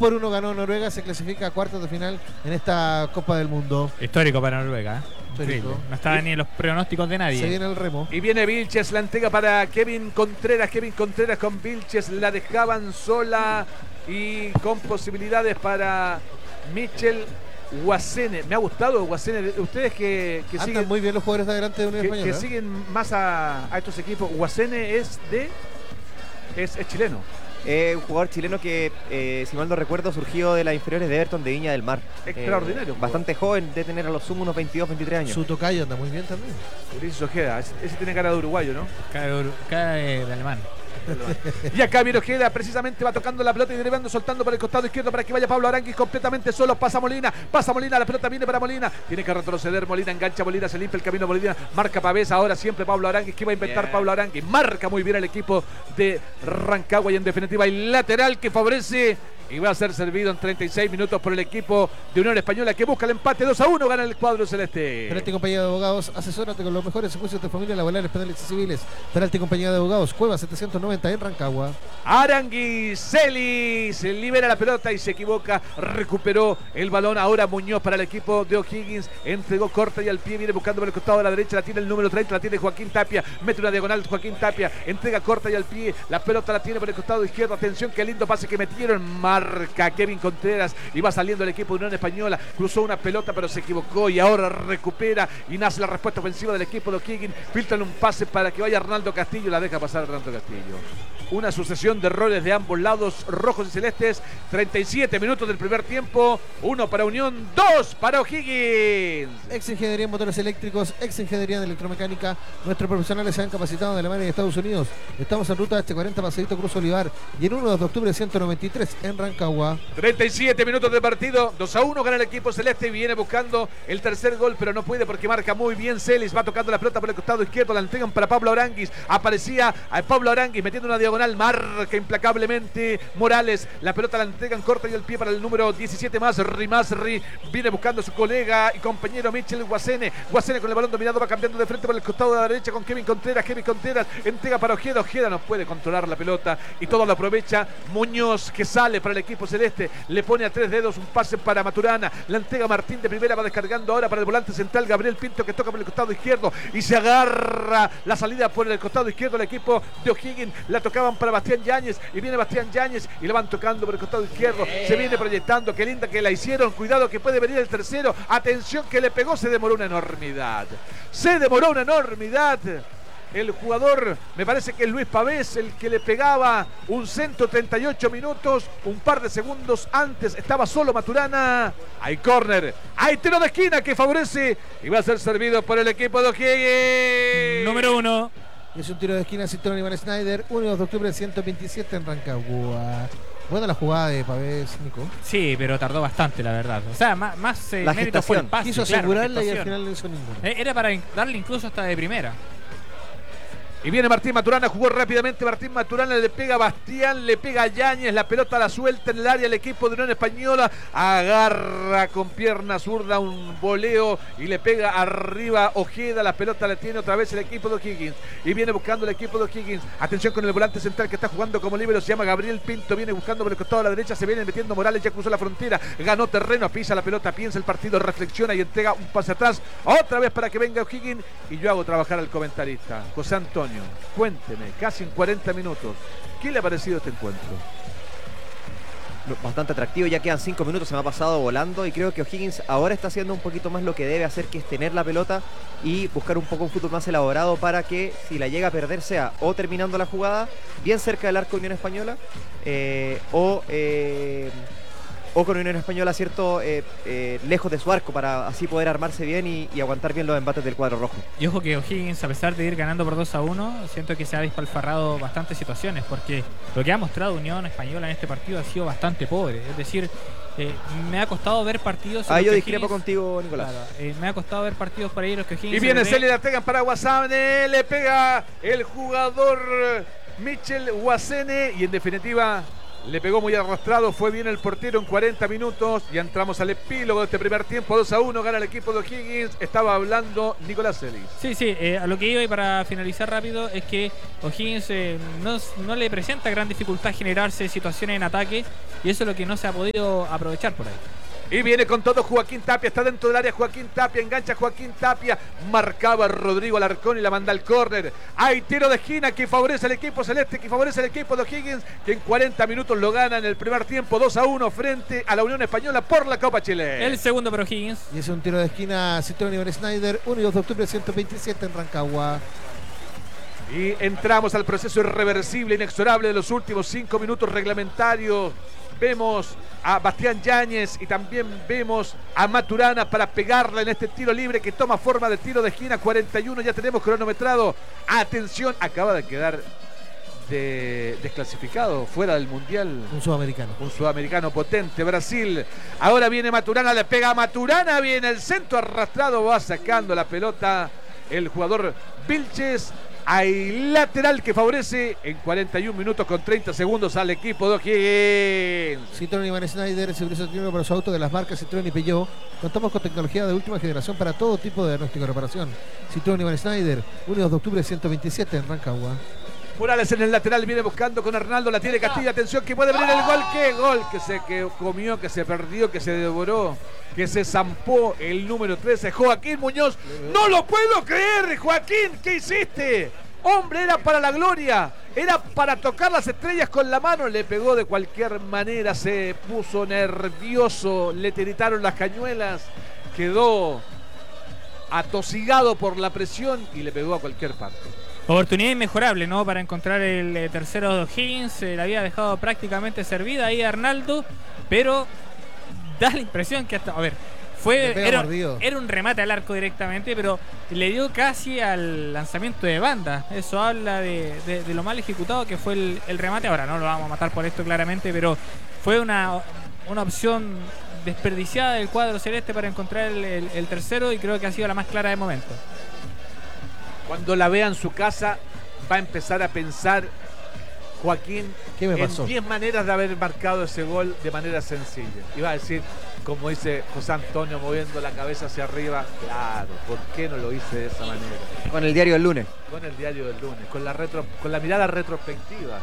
2-1 ganó Noruega, se clasifica a cuartos de final en esta Copa del Mundo. Histórico para Noruega, increíble. No estaba ni en los pronósticos de nadie. Se viene el remo. Y viene Vilches, la entrega para Kevin Contreras. Kevin Contreras con Vilches, la dejaban sola y con posibilidades para Michel Guasene. Me ha gustado Guasene. Ustedes que siguen muy bien los jugadores de adelante de Unión Española. Que siguen más a estos equipos. Guasene es chileno. Un jugador chileno que, si mal no recuerdo, surgió de las inferiores de Everton de Viña del Mar. Extraordinario. Bastante joven, de tener a los sumos unos 22, 23 años. Su tocayo anda muy bien también. Ulises Ojeda, ese tiene cara de uruguayo, ¿no? Cara de alemán. Y acá viene Ojeda, precisamente va tocando la pelota y derivando, soltando por el costado izquierdo para que vaya Pablo Aranguis completamente solo. Pasa Molina, la pelota viene para Molina. Tiene que retroceder Molina, engancha Molina, se limpia el camino Molina. Marca Pavés, ahora siempre Pablo Aranguis. ¿Qué va a inventar Pablo Aranguis? Marca muy bien el equipo de Rancagua y en definitiva el lateral que favorece. Y va a ser servido en 36 minutos por el equipo de Unión Española que busca el empate. 2-1, gana el cuadro celeste. Penalti Compañía de Abogados, asesórate con los mejores juicios de familia, laborales, penales y civiles. Penalti Compañía de Abogados, Cueva 790 en Rancagua. Aranguis, Celis, se libera la pelota y se equivoca. Recuperó el balón. Ahora Muñoz para el equipo de O'Higgins. Entregó corta y al pie, viene buscando por el costado de la derecha. La tiene el número 30, la tiene Joaquín Tapia. Mete una diagonal Joaquín Tapia. Entrega corta y al pie. La pelota la tiene por el costado izquierdo. Atención, qué lindo pase que metieron. Marca Kevin Contreras y va saliendo el equipo de Unión Española. Cruzó una pelota pero se equivocó y ahora recupera y nace la respuesta ofensiva del equipo de O'Higgins. Filtran un pase para que vaya Arnaldo Castillo. La deja pasar Arnaldo Castillo. Una sucesión de errores de ambos lados, rojos y celestes. 37 minutos del primer tiempo. 1 para Unión, 2 para O'Higgins. Ex Ingeniería en Motores Eléctricos, Ex Ingeniería en Electromecánica. Nuestros profesionales se han capacitado en Alemania y Estados Unidos. Estamos en ruta H40 Paseíto Cruz Olivar y en 1 de octubre 193 en Rancagua. 37 minutos de partido, 2-1 gana el equipo celeste y viene buscando el tercer gol, pero no puede porque marca muy bien Celis. Va tocando la pelota por el costado izquierdo, la entregan para Pablo Aranguis. Aparecía a Pablo Aranguis metiendo una diagonal. Marca implacablemente Morales. La pelota la entregan corta y el pie para el número 17 Masri. Viene buscando a su colega y compañero Michel Guasene. Guasene con el balón dominado va cambiando de frente por el costado de la derecha con Kevin Contreras. Kevin Contreras entrega para Ojeda. Ojeda no puede controlar la pelota y todo lo aprovecha Muñoz, que sale para el equipo celeste. Le pone a 3 dedos un pase para Maturana. La entrega Martín de primera. Va descargando ahora para el volante central Gabriel Pinto, que toca por el costado izquierdo y se agarra la salida por el costado izquierdo el equipo de O'Higgins. La tocaban para Bastián Yáñez y viene Bastián Yáñez y le van tocando por el costado izquierdo. Se viene proyectando. Qué linda que la hicieron. Cuidado que puede venir el tercero. Atención que le pegó. Se demoró una enormidad. El jugador, me parece que es Luis Pavés, el que le pegaba un centro. 38 minutos, un par de segundos antes estaba solo Maturana. Hay córner, hay tiro de esquina que favorece y va a ser servido por el equipo de O'Higgins. Número 1. Es un tiro de esquina, Cinturón Iván Schneider, 1 de octubre 127 en Rancagua. Buena la jugada de Pavés, Nico. Sí, pero tardó bastante, la verdad. O sea, más mérito fue el pase. Quiso asegurarla y al final no hizo ninguna. Era para darle incluso hasta de primera. Y viene Martín Maturana, jugó rápidamente Martín Maturana, le pega a Bastián, le pega a Yáñez, la pelota la suelta en el área el equipo de Unión Española, agarra con pierna zurda un voleo y le pega arriba Ojeda, la pelota la tiene otra vez el equipo de O'Higgins y viene buscando el equipo de O'Higgins. Atención con el volante central que está jugando como líbero, se llama Gabriel Pinto, viene buscando por el costado de la derecha, se viene metiendo Morales, ya cruzó la frontera, ganó terreno, pisa la pelota, piensa el partido, reflexiona y entrega un pase atrás, otra vez para que venga O'Higgins y yo hago trabajar al comentarista, José Antonio. Cuénteme, casi en 40 minutos, ¿qué le ha parecido este encuentro? Bastante atractivo, ya quedan 5 minutos, se me ha pasado volando y creo que O'Higgins ahora está haciendo un poquito más lo que debe hacer, que es tener la pelota y buscar un poco un fútbol más elaborado para que si la llega a perder sea o terminando la jugada bien cerca del arco de Unión Española o con Unión Española, cierto, lejos de su arco para así poder armarse bien y aguantar bien los embates del cuadro rojo. Y ojo que O'Higgins, a pesar de ir ganando por 2-1, siento que se ha despalfarrado bastantes situaciones, porque lo que ha mostrado Unión Española en este partido ha sido bastante pobre. Es decir, me ha costado ver partidos. Yo discrepo contigo, Nicolás. Claro, me ha costado ver partidos para ir los que O'Higgins. Y viene Celia, la pegan para Guasane, le pega el jugador Michel Guasene y en definitiva Le pegó muy arrastrado, fue bien el portero en 40 minutos. Y entramos al epílogo de este primer tiempo. 2-1, gana el equipo de O'Higgins. Estaba hablando Nicolás Celis. Sí, a lo que iba y para finalizar rápido es que O'Higgins no le presenta gran dificultad generarse situaciones en ataque y eso es lo que no se ha podido aprovechar por ahí. Y viene con todo Joaquín Tapia, está dentro del área Joaquín Tapia, engancha Joaquín Tapia, marcaba Rodrigo Alarcón y la manda al córner. Hay tiro de esquina que favorece al equipo celeste, que favorece al equipo de O'Higgins, que en 40 minutos lo gana en el primer tiempo 2-1 frente a la Unión Española por la Copa Chile. El segundo para O'Higgins. Y es un tiro de esquina Citroën Iber Schneider, 1 y 2 de octubre 127 en Rancagua. Y entramos al proceso irreversible, inexorable de los últimos 5 minutos reglamentarios. Vemos a Bastián Yáñez y también vemos a Maturana para pegarla en este tiro libre que toma forma de tiro de esquina. 41, ya tenemos cronometrado. Atención, acaba de quedar desclasificado, fuera del Mundial. Un sudamericano potente, Brasil. Ahora viene Maturana, le pega a Maturana, viene el centro arrastrado, va sacando la pelota el jugador Vilches. Hay lateral que favorece en 41 minutos con 30 segundos al equipo de O'Higgins. Citroën Iber Schneider, el servicio técnico para su auto de las marcas Citroën y Peugeot. Contamos con tecnología de última generación para todo tipo de diagnóstico y reparación. Citroën Iber Schneider, 1 y 2 de octubre 127 en Rancagua. Morales en el lateral, viene buscando con Arnaldo, la tiene Castilla, atención que puede venir el gol. ¡Qué gol! Que se comió, que se perdió, que se devoró, que se zampó el número 13, Joaquín Muñoz. ¡No lo puedo creer, Joaquín! ¿Qué hiciste? Hombre, era para la gloria, era para tocar las estrellas con la mano, le pegó de cualquier manera, se puso nervioso, le tiritaron las cañuelas, quedó atosigado por la presión y le pegó a cualquier parte. Oportunidad inmejorable, ¿no? Para encontrar el tercero de O'Higgins. Le había dejado prácticamente servida ahí a Arnaldo, pero da la impresión que hasta... A ver, era un remate al arco directamente, pero le dio casi al lanzamiento de banda. Eso habla de lo mal ejecutado que fue el remate. Ahora no lo vamos a matar por esto claramente, pero fue una opción desperdiciada del cuadro celeste para encontrar el tercero y creo que ha sido la más clara de momento. Cuando la vea en su casa va a empezar a pensar, Joaquín, ¿qué me pasó? En 10 maneras de haber marcado ese gol de manera sencilla. Iba a decir, como dice José Antonio, moviendo la cabeza hacia arriba, claro, ¿por qué no lo hice de esa manera? Con el diario del lunes. Con el diario del lunes, con la mirada retrospectiva.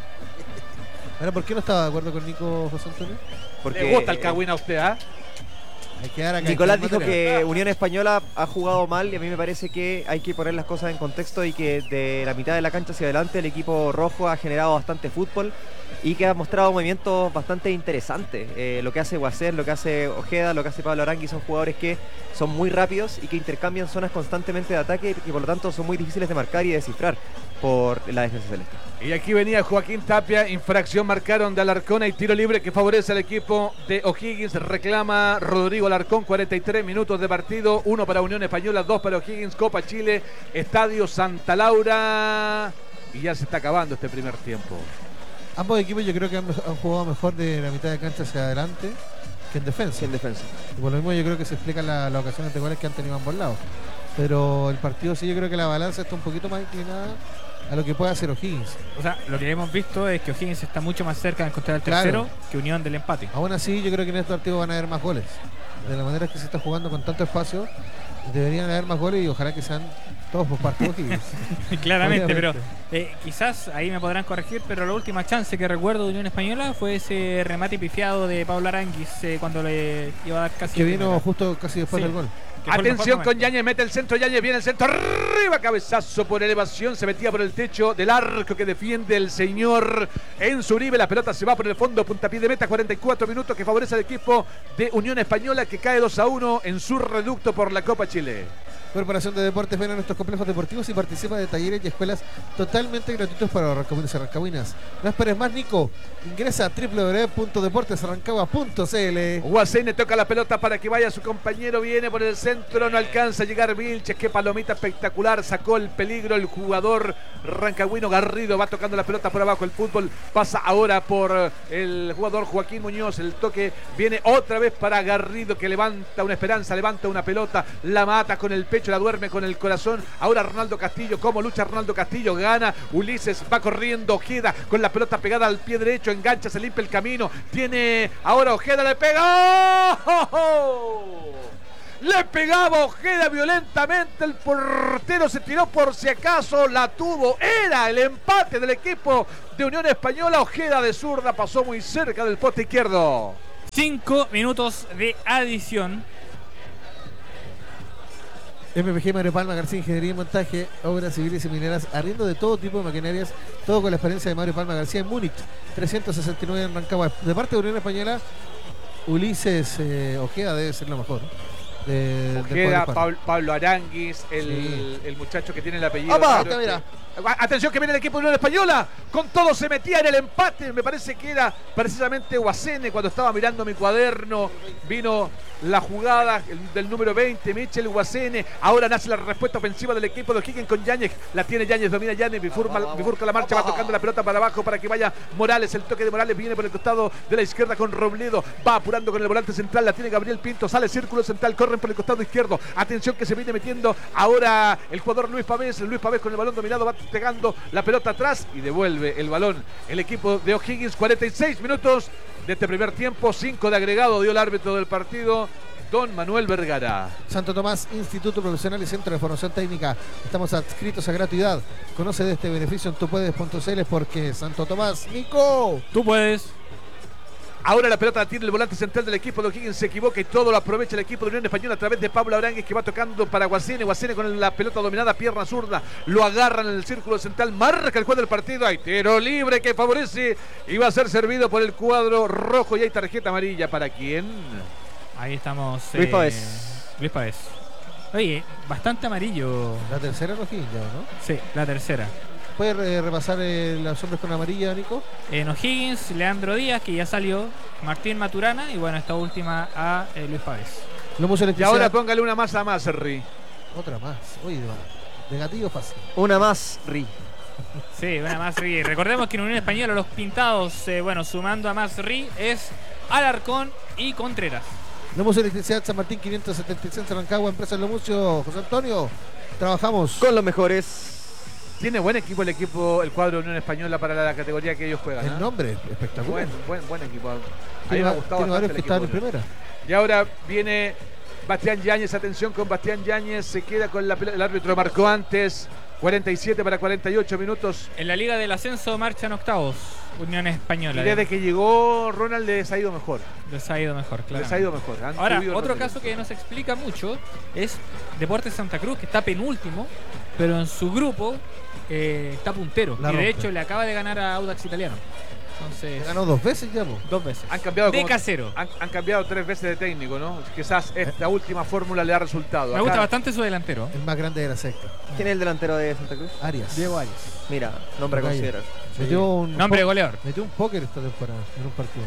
Bueno, ¿por qué no estaba de acuerdo con Nico, José Antonio? Porque le gusta el cagüín a usted, ¿ah? Nicolás dijo que Unión Española ha jugado mal y a mí me parece que hay que poner las cosas en contexto y que de la mitad de la cancha hacia adelante el equipo rojo ha generado bastante fútbol y que ha mostrado movimientos bastante interesantes. Lo que hace Guacer, lo que hace Ojeda, lo que hace Pablo Arangui son jugadores que son muy rápidos y que intercambian zonas constantemente de ataque y por lo tanto son muy difíciles de marcar y descifrar por la defensa celeste. Y aquí venía Joaquín Tapia, infracción marcaron de Alarcón y tiro libre que favorece al equipo de O'Higgins. Reclama Rodrigo Alarcón, 43 minutos de partido, 1 para Unión Española, 2 para O'Higgins, Copa Chile, Estadio Santa Laura. Y ya se está acabando este primer tiempo. Ambos equipos yo creo que han jugado mejor de la mitad de cancha hacia adelante que en defensa. Y por lo mismo yo creo que se explican las ocasiones de goles que han tenido ambos lados. Pero el partido sí yo creo que la balanza está un poquito más inclinada a lo que puede hacer O'Higgins. O sea, lo que hemos visto es que O'Higgins está mucho más cerca de encontrar el tercero que Unión del empate. Aún así yo creo que en este partido van a haber más goles. De la manera que se está jugando con tanto espacio, deberían haber más goles y ojalá que sean todos por parte de O'Higgins. Claramente, pero quizás ahí me podrán corregir, pero la última chance que recuerdo de Unión Española fue ese remate pifiado de Pablo Aranguis cuando le iba a dar casi... Que vino justo casi después del gol. Atención con Yáñez, mete el centro, Yáñez viene el centro, arriba, cabezazo por elevación, se metía por el techo del arco que defiende el señor Enzo Uribe, la pelota se va por el fondo, puntapié de meta, 44 minutos que favorece al equipo de Unión Española que cae 2-1 en su reducto por la Copa Chile. Corporación de Deportes, ven a nuestros complejos deportivos y participa de talleres y escuelas totalmente gratuitos para Rancagüinos y Rancagüinas. No esperes más, Nico. Ingresa a www.deportesarrancagua.cl. Guacene toca la pelota para que vaya su compañero, viene por el centro, no alcanza a llegar Vilches, qué palomita espectacular, sacó el peligro el jugador rancagüino Garrido, va tocando la pelota por abajo, el fútbol pasa ahora por el jugador Joaquín Muñoz, el toque viene otra vez para Garrido que levanta una esperanza, levanta una pelota, la mata con el pecho pecho, la duerme con el corazón. Ahora Ronaldo Castillo, cómo lucha Ronaldo Castillo, gana. Ulises va corriendo, Ojeda con la pelota pegada al pie derecho, engancha, se limpia el camino. Tiene ahora Ojeda, le pega. ¡Oh! Le pegaba Ojeda violentamente, el portero se tiró por si acaso, la tuvo, era el empate del equipo de Unión Española. Ojeda de zurda pasó muy cerca del poste izquierdo. 5 minutos de adición. MPG Mario Palma García, Ingeniería y Montaje, Obras Civiles y Mineras, arriendo de todo tipo de maquinarias, todo con la experiencia de Mario Palma García en Múnich, 369 en Rancagua. De parte de Unión Española, Ulises Ojeda debe ser lo mejor. Ojeda, Pablo Aranguis, el muchacho que tiene el apellido. ¡Opa! Mira. Atención que viene el equipo de Unión Española. Con todo se metía en el empate. Me parece que era precisamente Guasene. Cuando estaba mirando mi cuaderno, vino la jugada del número 20, Michel Guasene. Ahora nace la respuesta ofensiva del equipo de O'Higgins con Yáñez. La tiene Yáñez, domina Yáñez, bifurca la marcha, va tocando la pelota para abajo para que vaya Morales. El toque de Morales viene por el costado de la izquierda con Robledo. Va apurando con el volante central. La tiene Gabriel Pinto. Sale círculo central. Corren por el costado izquierdo. Atención que se viene metiendo ahora el jugador Luis Pavés. Luis Pavés con el balón dominado va pegando la pelota atrás y devuelve el balón el equipo de O'Higgins. 46 minutos de este primer tiempo, 5 de agregado dio el árbitro del partido, don Manuel Vergara. Santo Tomás, Instituto Profesional y Centro de Formación Técnica. Estamos adscritos a gratuidad. Conoce de este beneficio en tupuedes.cl porque Santo Tomás, Nico, tú puedes. Ahora la pelota la tiene el volante central del equipo de O'Higgins, se equivoca y todo lo aprovecha el equipo de Unión Española a través de Pablo Arangues, que va tocando para Guasene. Guasene con la pelota dominada, pierna zurda, lo agarran en el círculo central, marca el juez del partido, hay tiro libre que favorece y va a ser servido por el cuadro rojo y hay tarjeta amarilla. ¿Para quién? Ahí estamos. Luis Pavés. Luis Pavés. Oye, bastante amarillo. la tercera O'Higgins, ¿no? Sí, la tercera. ¿Puedes repasar los hombres con amarilla, Nico? En O'Higgins, Leandro Díaz, que ya salió, Martín Maturana y bueno, esta última a Luis Pavés. Y ahora póngale una más a Masri. Otra más. Oye, de gatillo fácil. Una más, Ri. Sí, una más Ri. Recordemos que en Unión Española los pintados, sumando a más Ri, es Alarcón y Contreras. Lomucio Electricidad San Martín 576 Rancagua, empresa Lomucio. José Antonio, trabajamos con los mejores. Tiene buen equipo el cuadro de Unión Española para la categoría que ellos juegan. El nombre, espectacular. Buen equipo. A mí me me ha gustado tiene varios que están en equipo. primera. Y ahora viene Bastián Yáñez, atención con Bastián Yáñez, se queda con el árbitro marcó antes, 47 para 48 minutos. En la Liga del Ascenso marchan octavos, Unión Española. Y desde que llegó Ronald les ha ido mejor. Les ha ido mejor, claro. Les ha ido mejor. Ahora, otro caso que no se explica mucho es Deportes Santa Cruz, que está penúltimo, pero en su grupo está puntero. Y de hecho le acaba de ganar a Audax Italiano. Entonces, ganó 2 veces ya, po. 2 veces. Han cambiado de casero. Han cambiado 3 veces de técnico, ¿no? Quizás esta última fórmula le ha resultado. Me gusta bastante su delantero. El más grande de la secta. ¿Quién es el delantero de Santa Cruz? Arias. Diego Arias. Mira, nombre a considerar. Metió un nombre goleador. Metió un póker esta temporada en un partido.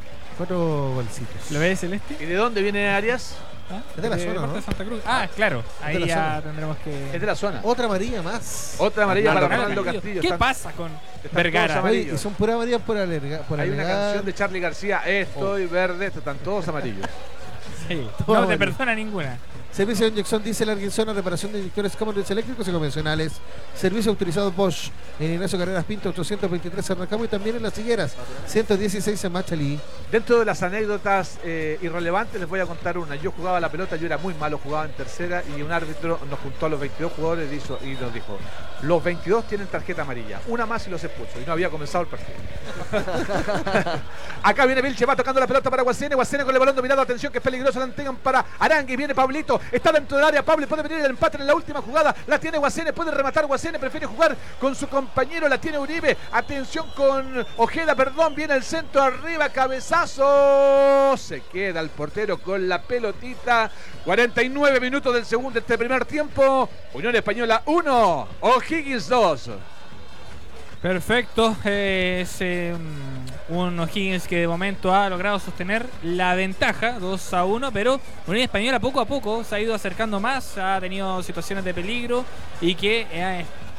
4 golcitos. ¿Lo ves, Celeste? ¿Y de dónde viene Arias? ¿Ah? Es de la zona, ¿no? De Santa Cruz. Ah, claro. Ahí ya tendremos que... Es de la zona. Otra amarilla más. Otra amarilla para Fernando Castillo. ¿Qué pasa con Vergara? Oye, y son puras amarillas por alergar. Hay una canción de Charly García, estoy verde, están todos amarillos. Sí, no te perdona ninguna. Servicio de inyección diésel, Arguinzona, reparación de inyectores comunes eléctricos y convencionales. Servicio autorizado Bosch en Ignacio Carreras Pinto 823 en Rancagua y también en Las Higueras 116 en Machalí. Dentro de las anécdotas irrelevantes les voy a contar una. Yo jugaba la pelota, yo era muy malo, jugaba en tercera y un árbitro nos juntó a los 22 jugadores y nos dijo: los 22 tienen tarjeta amarilla, una más y los expulso. Y no había comenzado el partido. Acá viene Vilche, va tocando la pelota para Guasene. Guasene con el balón dominado, atención que es peligroso, la entregan para Aranguis, viene Pablito, está dentro del área, Pablo puede venir el empate en la última jugada, la tiene Guasene, puede rematar Guasene, prefiere jugar con su compañero, la tiene Uribe, atención con Ojeda, viene el centro arriba, cabezazo, se queda el portero con la pelotita. 49 minutos del segundo de este primer tiempo, Unión Española 1, O'Higgins 2. Perfecto, es un O'Higgins que de momento ha logrado sostener la ventaja 2-1, pero Unión Española poco a poco se ha ido acercando más, ha tenido situaciones de peligro y que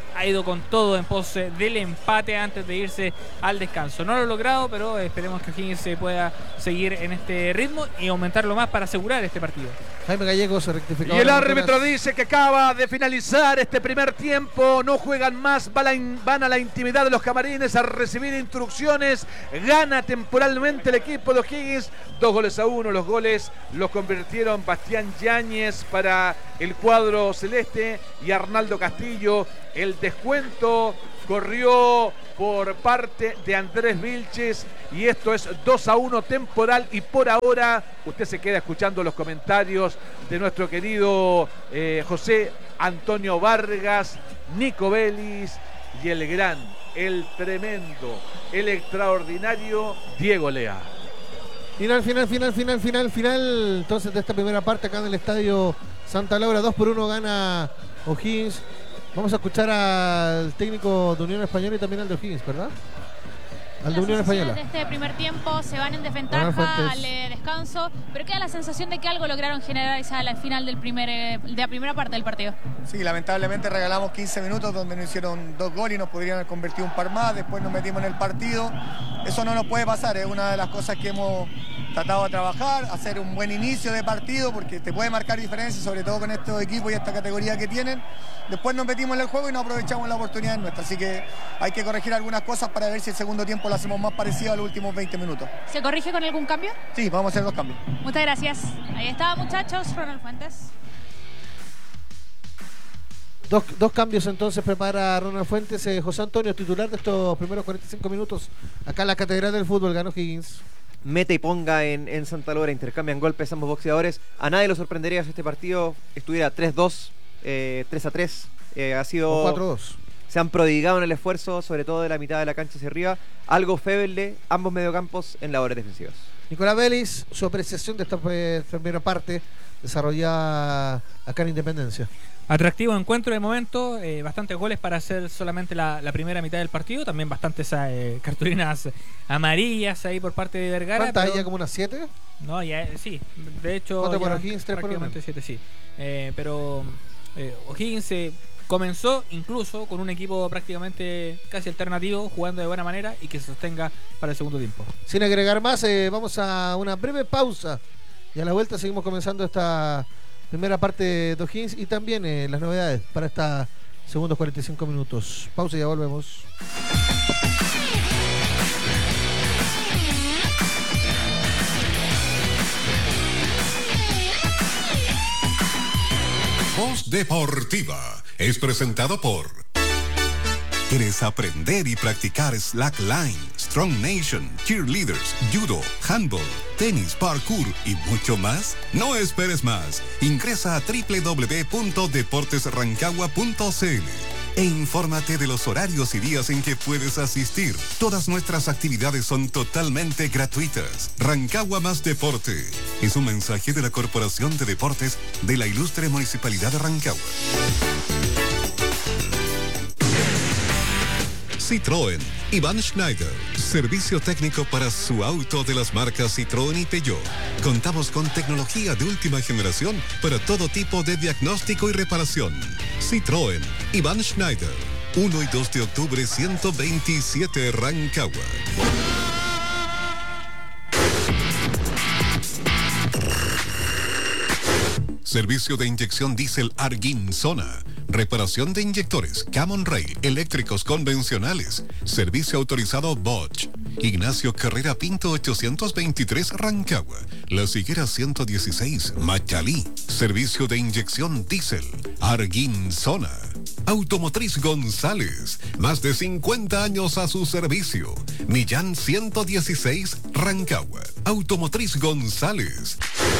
ha ido con todo en pos del empate antes de irse al descanso. No lo ha logrado, pero esperemos que O'Higgins se pueda seguir en este ritmo y aumentarlo más para asegurar este partido. Jaime Gallegos se rectificó. Y el árbitro dice que acaba de finalizar este primer tiempo, no juegan más, van a la intimidad de los camarines a recibir instrucciones. Gana temporalmente el equipo de O'Higgins, 2-1. Los goles los convirtieron Bastián Yáñez para el cuadro celeste y Arnaldo Castillo. El descuento corrió por parte de Andrés Vilches y esto es 2-1 temporal. Y por ahora usted se queda escuchando los comentarios de nuestro querido José Antonio Vargas, Nico Vélez y el gran, el tremendo, el extraordinario Diego Lea. Final entonces de esta primera parte acá en el estadio Santa Laura. 2-1 gana O'Higgins. Vamos a escuchar al técnico de Unión Española y también al de O'Higgins, ¿verdad? Al de Unión Española. De este primer tiempo se van en desventaja al descanso, pero queda la sensación de que algo lograron generar al final de la primera parte del partido. Sí, lamentablemente regalamos 15 minutos donde nos hicieron 2 goles y nos podrían haber convertido un par más, después nos metimos en el partido. Eso no nos puede pasar, es una de las cosas que hemos tratado de trabajar, hacer un buen inicio de partido porque te puede marcar diferencias, sobre todo con estos equipos y esta categoría que tienen. Después nos metimos en el juego y no aprovechamos la oportunidad nuestra, así que hay que corregir algunas cosas para ver si el segundo tiempo lo hacemos más parecido a los últimos 20 minutos. ¿Se corrige con algún cambio? Sí, vamos a hacer 2 cambios. Muchas gracias. Ahí está, muchachos, Ronald Fuentes. Dos cambios entonces prepara Ronald Fuentes. José Antonio, titular de estos primeros 45 minutos acá en la Catedral del Fútbol, ganó Higgins. Mete y ponga en Santa Laura, intercambian golpes ambos boxeadores. A nadie lo sorprendería si este partido estuviera 3-2, 3-3. Ha sido 4-2. Se han prodigado en el esfuerzo, sobre todo de la mitad de la cancha hacia arriba. Algo feble, ambos mediocampos en labores defensivas. Nicolás Vélez, su apreciación de esta primera parte desarrollada acá en Independencia. Atractivo encuentro de momento, bastantes goles para hacer solamente la primera mitad del partido, también bastantes cartulinas amarillas ahí por parte de Vergara. ¿Cuántas hay ya, como unas 7? No, ya sí, de hecho 4 por O'Higgins, 3 por prácticamente 7, sí. Pero O'Higgins comenzó incluso con un equipo prácticamente casi alternativo, jugando de buena manera y que se sostenga para el segundo tiempo. Sin agregar más, vamos a una breve pausa y a la vuelta seguimos comenzando esta primera parte de O'Higgins y también las novedades para estos segundos 45 minutos. Pausa y ya volvemos. Voz Deportiva es presentado por... ¿Quieres aprender y practicar slackline, Strong Nation, cheerleaders, judo, handball, tenis, parkour y mucho más? No esperes más. Ingresa a www.deportesrancagua.cl e infórmate de los horarios y días en que puedes asistir. Todas nuestras actividades son totalmente gratuitas. Rancagua más deporte. Es un mensaje de la Corporación de Deportes de la Ilustre Municipalidad de Rancagua. Citroën, Iván Schneider, servicio técnico para su auto de las marcas Citroën y Peugeot. Contamos con tecnología de última generación para todo tipo de diagnóstico y reparación. Citroën, Iván Schneider, 1 y 2 de octubre 127 Rancagua. Servicio de inyección diésel Arguin Zona. Reparación de inyectores Camon Rail, eléctricos convencionales. Servicio autorizado Bosch. Ignacio Carrera Pinto 823 Rancagua. Las Higueras 116 Machalí. Servicio de inyección diésel Arguin Zona. Automotriz González. Más de 50 años a su servicio. Millán 116 Rancagua. Automotriz González.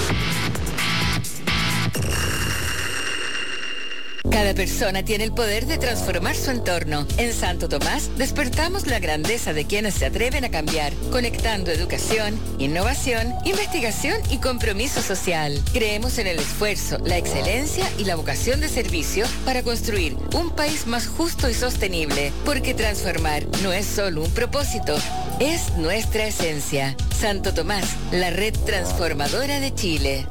Cada persona tiene el poder de transformar su entorno. En Santo Tomás despertamos la grandeza de quienes se atreven a cambiar, conectando educación, innovación, investigación y compromiso social. Creemos en el esfuerzo, la excelencia y la vocación de servicio para construir un país más justo y sostenible, porque transformar no es solo un propósito, es nuestra esencia. Santo Tomás, la red transformadora de Chile.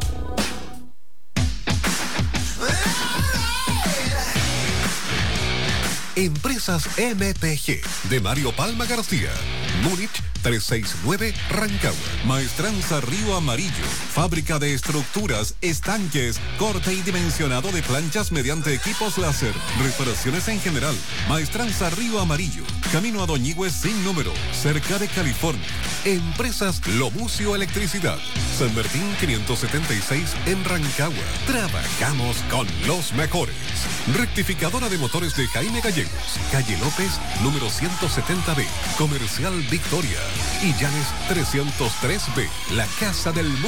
Empresas MPG de Mario Palma García. Múnich 369 Rancagua. Maestranza Río Amarillo. Fábrica de estructuras, estanques, corte y dimensionado de planchas mediante equipos láser. Reparaciones en general. Maestranza Río Amarillo. Camino a Doñigües sin número. Cerca de California. Empresas Lomucio Electricidad. San Martín 576 en Rancagua. Trabajamos con los mejores. Rectificadora de motores de Jaime Gallegos. Calle López, número 170B. Comercial Victoria. Y Llanes 303B. La Casa del Mundo.